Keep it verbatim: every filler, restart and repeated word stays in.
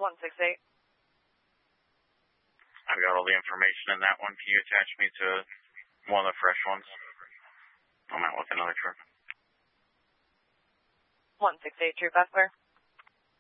one six eight. I've got all the information in that one. Can you attach me to one of the fresh ones? I'm out with another truck. one six eight, True Bustler.